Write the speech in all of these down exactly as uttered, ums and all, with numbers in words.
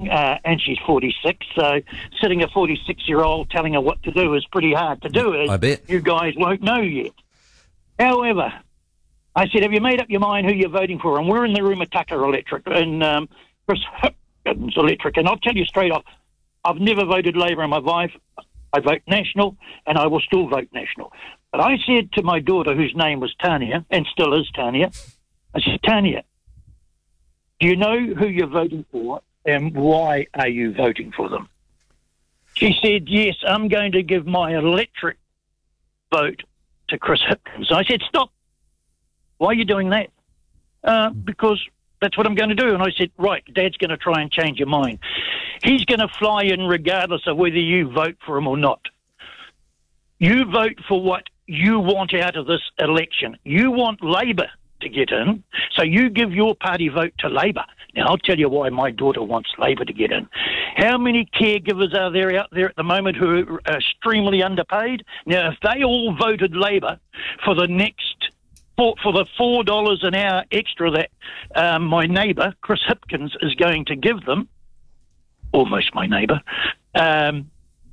young, uh, and she's forty-six, so sitting a forty-six-year-old telling her what to do is pretty hard to do, as I bet. you guys won't know yet. However, I said, have you made up your mind who you're voting for? And we're in the room at Tucker Electric, and um, Chris Hipkins Electric, and I'll tell you straight off, I've never voted Labour in my life. I vote National, and I will still vote National. But I said to my daughter, whose name was Tanya, and still is Tanya, I said, Tanya, do you know who you're voting for, and why are you voting for them? She said, yes, I'm going to give my electric vote to Chris Hipkins. I said, stop. Why are you doing that? Uh, because that's what I'm going to do. And I said, right, Dad's going to try and change your mind. He's going to fly in regardless of whether you vote for him or not. You vote for what you want out of this election. You want Labour to get in, so you give your party vote to Labour. Now, I'll tell you why my daughter wants Labour to get in. How many caregivers are there out there at the moment who are extremely underpaid? Now, if they all voted Labour for the next, for, for the four dollars an hour extra that um, my neighbour, Chris Hipkins, is going to give them, almost my neighbour, um,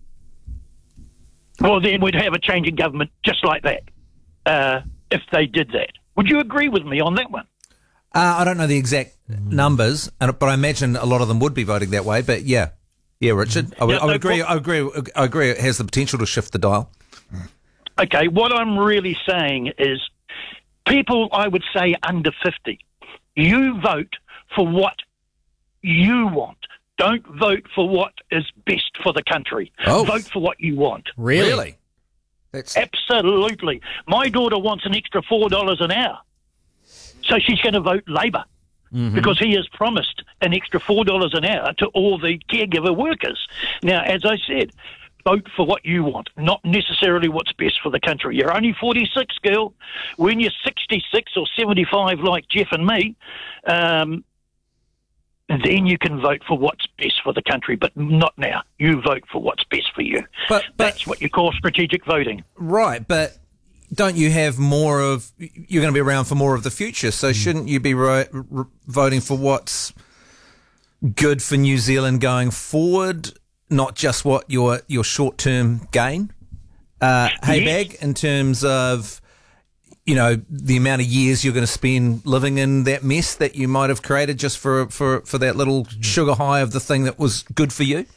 well, then we'd have a change in government just like that, uh, if they did that. Would you agree with me on that one? Uh, I don't know the exact numbers, but I imagine a lot of them would be voting that way. But yeah, yeah, Richard, I would, Yeah, I would no, agree. what- I agree. I agree. It has the potential to shift the dial. Okay, what I'm really saying is people, I would say, under fifty, you vote for what you want. Don't vote for what is best for the country. Oh. Vote for what you want. Really? That's Absolutely. My daughter wants an extra four dollars an hour. So she's going to vote Labour because he has promised an extra four dollars an hour to all the caregiver workers. Now, as I said, vote for what you want, not necessarily what's best for the country. You're only forty-six, girl. When you're sixty-six or seventy-five like Jeff and me, um, then you can vote for what's best for the country, but not now. You vote for what's best for you. But- but- That's what you call strategic voting. right, but don't you have more of? You're going to be around for more of the future, so shouldn't you be ro- r- voting for what's good for New Zealand going forward, not just what your your short term gain? Uh, hey, Yes. Bag, in terms of, you know, the amount of years you're going to spend living in that mess that you might have created just for, for, for that little sugar high of the thing that was good for you?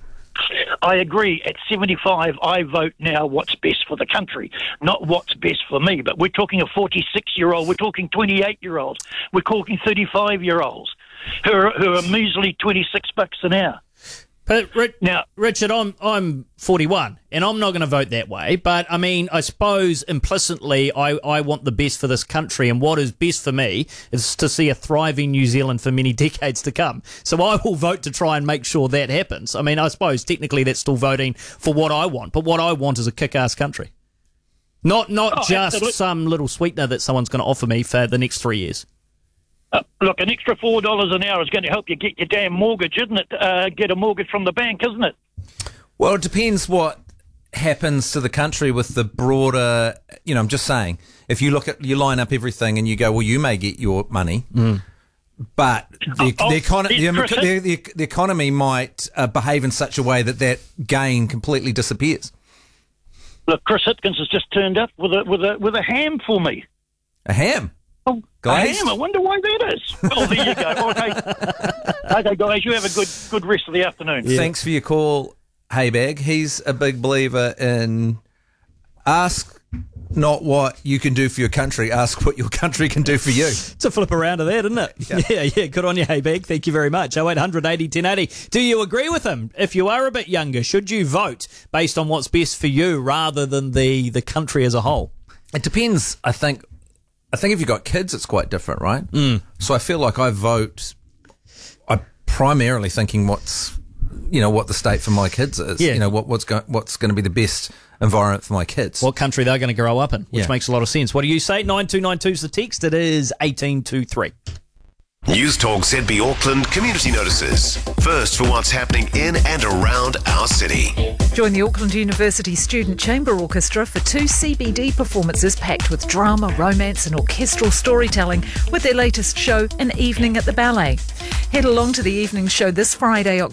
I agree. At seventy-five, I vote now what's best for the country, not what's best for me. But we're talking a forty-six-year-old, we're talking twenty-eight-year-olds, we're talking thirty-five-year-olds who are, who are measly twenty-six bucks an hour. But Ri- Now- Richard, I'm I'm forty-one, and I'm not going to vote that way. But I mean, I suppose implicitly, I, I want the best for this country, and what is best for me is to see a thriving New Zealand for many decades to come. So I will vote to try and make sure that happens. I mean, I suppose technically that's still voting for what I want, but what I want is a kick-ass country, not not Oh, just absolutely. some little sweetener that someone's going to offer me for the next three years. Uh, look, an extra four dollars an hour is going to help you get your damn mortgage, isn't it? Uh, get a mortgage from the bank, isn't it? Well, it depends what happens to the country with the broader, you know, I'm just saying, if you look at, you line up everything and you go, well, you may get your money, but the, Oh, the, econo- the- the, the, the, the economy might uh, behave in such a way that that gain completely disappears. Look, Chris Hipkins has just turned up with a with a with a ham for me. A ham. Oh, Guys? a ham. I wonder why that is. Well, there you go. Okay, okay, guys, you have a good good rest of the afternoon. Thanks for your call, Haybag. He's a big believer in ask not what you can do for your country, ask what your country can do for you. It's a flip around of that, isn't it? Yeah, yeah, yeah. Good on you, hey, Bag. Thank you very much. oh eight hundred eighty ten eighty. Do you agree with him? If you are a bit younger, should you vote based on what's best for you rather than the, the country as a whole? It depends, I think. I think if you've got kids, it's quite different, right? Mm. So I feel like I vote, I'm primarily thinking what's, you know, what the state for my kids is. Yeah. You know, what, what's, go, what's going to be the best environment for my kids. What country they're going to grow up in, which Yeah. makes a lot of sense. What do you say? nine two nine two is the text. It is eighteen twenty-three. News Talk Z B Auckland community notices. First for what's happening in and around our city. Join the Auckland University Student Chamber Orchestra for two C B D performances packed with drama, romance and orchestral storytelling with their latest show, An Evening at the Ballet. Head along to the evening show this Friday,